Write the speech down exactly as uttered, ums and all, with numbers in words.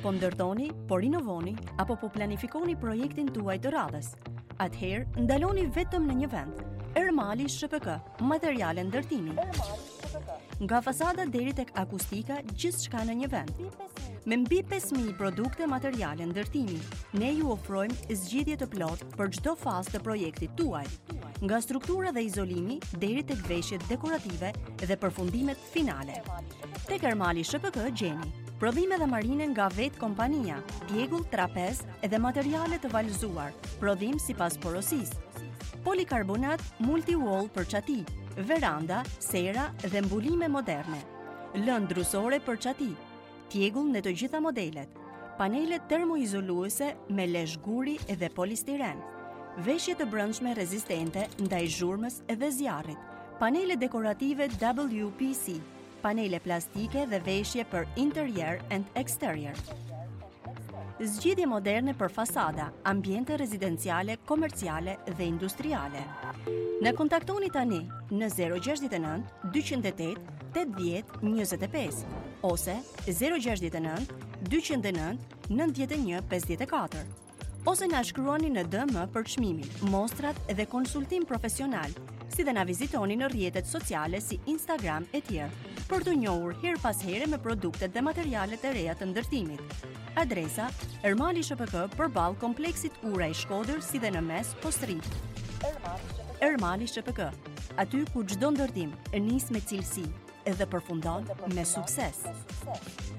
Po ndërtoni, po rinovoni apo po planifikoni projektin tuaj të radhës. Atëherë, ndaloni vetëm në një vend. Ermali S H P K, materiale ndërtimi. Nga fasada deri tek akustika, gjithçka në një vend. Me mbi pesë mijë produkte materiale ndërtimi, ne ju ofrojmë zgjidhje të plotë për çdo fazë të projektit tuaj, nga struktura dhe izolimi deri tek veshjet dekorative dhe përfundimet finale. Tek Ermali S H P K gjeni prodhime dhe marine nga vetë kompania, pjegull, trapez dhe materiale të valëzuar, prodhim sipas porosisë, polikarbonat multi-wall për çati, veranda, sera dhe mbulime moderne, lëndë drusore për çati, tjegull në të gjitha modelet, panele termoizoluese me lesh guri dhe polistiren, veshje të brendshme rezistente ndaj zhurmës dhe zjarrit, panele dekorative W P C, panele plastike dhe veshje për interior and exterior. Zgjidhje moderne për fasada, ambiente rezidenciale, komerciale dhe industriale. Na kontaktoni tani në zero gjasht e nënt, dyqindë e tetë, tetëdhjetë, njëzet e pesë ose zero gjasht e nënt, dyqindë e nënt, nëntëdhjetë e një, pesëdhjetë e katër. Ose na shkruani në D M për çmimin, mostrat dhe konsultim profesional, si dhe na vizitoni në rrjetet sociale si Instagram e tjerë, për të njohur her pas here me produktet dhe materialet e reja të ndërtimit. Adresa: Ermali S H P K përballë kompleksit Ura i Shkodër, si dhe në mes Postrit. Ermali S H P K, aty ku çdo ndërtim nis me cilësi dhe përfundon me sukses.